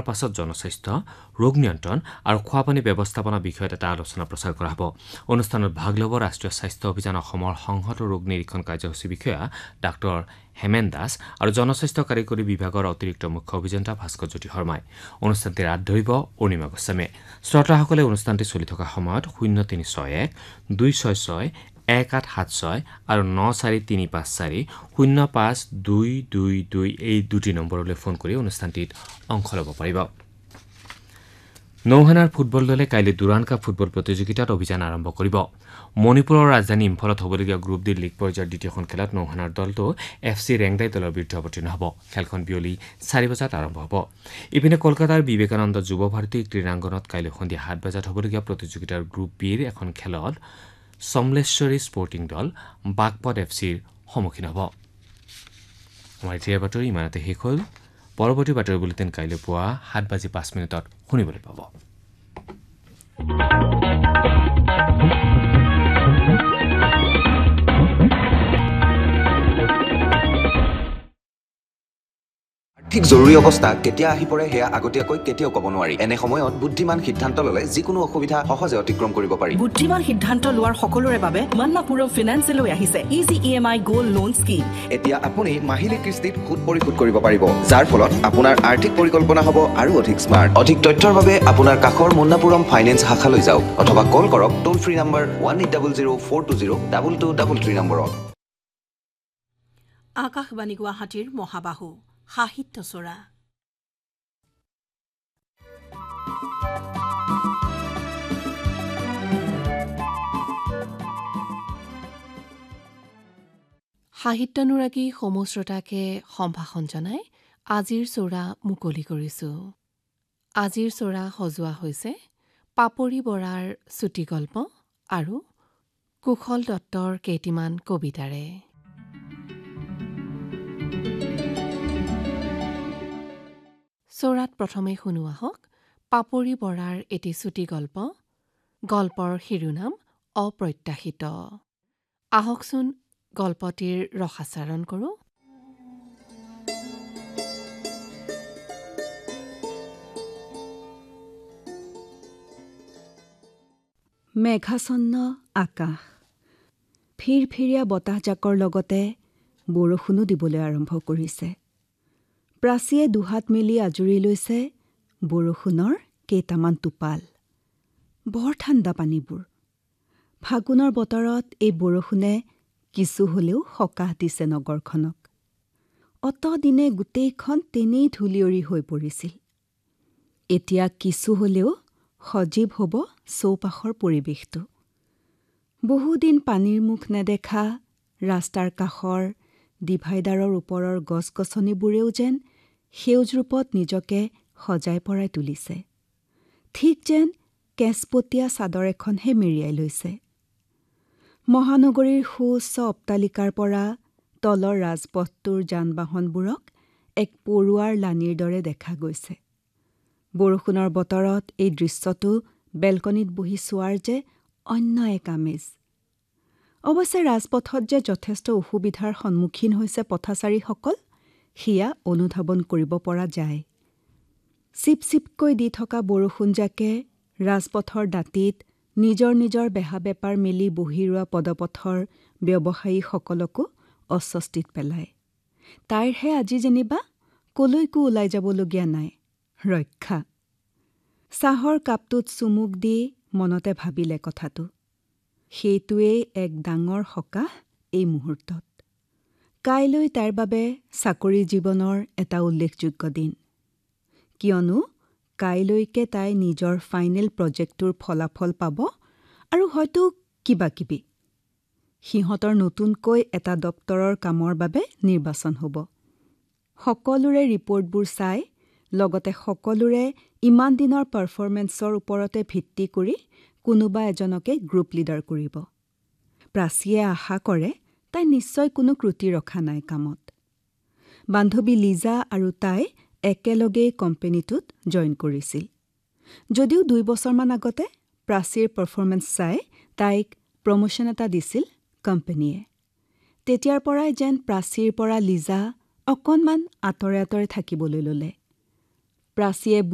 পাছত জনস্বাস্থ্য, ৰোগ নিয়ন্ত্ৰণ আৰু খোৱাপানী ব্যৱস্থাপনা বিষয়ত এটা আলোচনা প্ৰচাৰ কৰা হ'ব। অনুষ্ঠানত ভাগ ল'ব ৰাষ্ট্ৰীয় স্বাস্থ্য অভিযান অসমৰ সংহত ৰোগ নিৰীক্ষণ কাৰ্যসূচী বিষয়া ডাঃ হেমেন দাস আৰু জনস্বাস্থ্য কাৰিকৰী বিভাগৰ অতিৰিক্ত মুখ্য অভিযন্তা ভাস্কৰ জ্যোতি শৰ্মাই। অনুষ্ঠানটিৰ হাত ধৰিব অৰুণিমা গোস্বামীয়ে। শ্ৰোতাসকলে অনুষ্ঠানটি চলি থকা সময়ত 0361 266 1876 আৰু 94354 05222 এই দুটি নম্বৰলৈ ফোন কৰি অনুষ্ঠানটিত অংশ ল'ব পাৰিব। নৌসেনাৰ ফুটবল দলে কাইলৈ দুৰাণ কাপ ফুটবল প্ৰতিযোগিতাত অভিযান আৰম্ভ কৰিব। মণিপুৰৰ ৰাজধানী ইম্ফলত হ'বলগীয়া গ্ৰুপ ডিৰ লীগ পৰ্যায়ৰ দ্বিতীয়খন খেলত নৌসেনাৰ দলটো FC ৰেংদাই দলৰ বিৰুদ্ধে অৱতীৰ্ণ হ'ব। খেলখন বিয়লি 4 বজাত আৰম্ভ হ'ব। ইপিনে কলকাতাৰ বিবেকানন্দ যুৱ ভাৰতী ক্ৰীড়াংগণত কাইলৈ সন্ধিয়া 7 বজাত হ'বলগীয়া প্ৰতিযোগিতাৰ গ্ৰুপ বিৰ এখন খেলত সমলেশ্বৰী স্পৰ্টিং দল বাগপত FCৰ সন্মুখীন হ'ব। আমাৰ এতিয়াৰ বাতৰি ইমানতে শেষ হ'ল। পৰৱৰ্তী বাতৰি বুলেটিন কাইলৈ পুৱা 7:05 শুনিবলৈ পাব। ঠিক জৰুৰী অৱস্থা কেতিয়া আহি পৰে সেয়া আগতীয়াকৈ কেতিয়াও ক'ব নোৱাৰি। এনে সময়ত বুদ্ধিমান সিদ্ধান্ত ল'লে যিকোনো অসুবিধা সহজে অতিক্ৰম কৰিব পাৰি। বুদ্ধিমান সিদ্ধান্ত লোৱাৰ সকলোৰে বাবে মান্নাপুৰম ফিনান্সে লৈ আহিছে easy EMI gold loan scheme. এতিয়া আপুনি মাহিলী কিস্তিত সুদ পৰিশোধ কৰিব পাৰিব, যাৰ ফলত আপোনাৰ আৰ্থিক পৰিকল্পনা হ'ব আৰু অধিক স্মাৰ্ট। অধিক তথ্যৰ বাবে আপোনাৰ কাষৰ মান্নাপুৰম ফাইনেন্স শাখালৈ যাওক অথবা কল কৰক টোল ফ্ৰী নম্বৰ 1800-420-2233 নম্বৰত। আকাশবাণী গুৱাহাটীৰ মহাবাহু সাহিত্য চৰা। সাহিত্যানুৰাগী সমূহ শ্ৰোতাকে সম্ভাষণ জনাই আজিৰ চৰা মুকলি কৰিছো। আজিৰ চৰা সজোৱা হৈছে পাপৰি বৰাৰ চুটিগল্প আৰু কুশল দত্তৰ কেইটিমান কবিতাৰে। চৰাত প্ৰথমে শুনোৱা হওক পাপৰি বৰাৰ এটি চুটিগল্প। গল্পৰ শিৰোনাম অপ্ৰত্যাশিত। আহকচোন গল্পটিৰ ৰসাচাৰণ কৰোঁ। মেঘাচ্ছন্ন আকাশ, ফিৰফিৰীয়া বতাহজাকৰ লগতে বৰষুণো দিবলৈ আৰম্ভ কৰিছে। প্ৰাচীয়ে দুহাত মেলি আজৰি লৈছে বৰষুণৰ কেইটামান টোপাল। বৰ ঠাণ্ডা পানীবোৰ। ফাগুনৰ বতৰত এই বৰষুণে কিছু হলেও সকাহ দিছে নগৰখনক। অতদিনে গোটেইখন তেনেই ধূলিয়ৰি হৈ পৰিছিল। এতিয়া কিছু হলেও সজীৱ হ'ব চৌপাশৰ পৰিৱেশটো। বহুদিন পানীৰ মুখ নেদেখা ৰাস্তাৰ কাষৰ ডিভাইডাৰৰ ওপৰৰ গছ-গছনিবোৰেও যেন সেউজ ৰূপত নিজকে সজাই পৰাই তুলিছে। ঠিক যেন কেঁচপতীয়া চাদৰ এখনহে মেৰিয়াই লৈছে। মহানগৰীৰ সুউচ্চ অট্টালিকাৰ পৰা তলৰ ৰাজপথটোৰ যান-বাহনবোৰক এক পৰুৱাৰ লানিৰ দৰে দেখা গৈছে। বৰষুণৰ বতৰত এই দৃশ্যটো বেলকনিত বহি চোৱাৰ যে অন্য এক আমেজ। অৱশ্যে ৰাজপথত যে যথেষ্ট অসুবিধাৰ সন্মুখীন হৈছে পথচাৰীসকল, সেয়া অনুধাৱন কৰিব পৰা যায়। চিপচিপকৈ দি থকা বৰষুণজাকে ৰাজপথৰ দাঁতিত নিজৰ নিজৰ বেহা বেপাৰ মেলি বহি ৰোৱা পদপথৰ ব্যৱসায়ীসকলকো অস্বস্তিত পেলায়। তাইৰহে আজি যেনিবা কলৈকো ওলাই যাবলগীয়া নাই, ৰক্ষা। চাহৰ কাপটোত চুমুক দি মনতে ভাবিলে কথাটো। সেইটোৱেই এক ডাঙৰ সকাহ এই মুহূৰ্তত। কাইলৈ তাইৰ বাবে চাকৰি জীৱনৰ এটা উল্লেখযোগ্য দিন। কিয়নো কাইলৈকে তাই নিজৰ ফাইনেল প্ৰজেক্টটোৰ ফলাফল পাব আৰু হয়তো কিবা কিবি। সিহঁতৰ নতুনকৈ এটা দপ্তৰৰ কামৰ বাবে নিৰ্বাচন হ'ব। সকলোৰে ৰিপৰ্টবোৰ চাই লগতে সকলোৰে ইমান দিনৰ পাৰফৰ্মেন্সৰ ওপৰতে ভিত্তি কৰি কোনোবা এজনকে গ্ৰুপ লিডাৰ কৰিব। প্ৰাচীয়ে আশা কৰে তাই নিশ্চয় কোনো ক্ৰুটি ৰখা নাই কামত। বান্ধৱী লিজা আৰু তাই একেলগেই কোম্পানীটোত জইন কৰিছিল। যদিও 2 বছৰমান আগতে প্ৰাচীৰ পাৰফৰ্মেন্স চাই তাইক প্ৰমোশ্যন এটা দিছিল কোম্পানীয়ে। তেতিয়াৰ পৰাই যেন প্ৰাচীৰ পৰা লিজা অকণমান আঁতৰে আঁতৰে থাকিবলৈ ল'লে। প্ৰাচীয়ে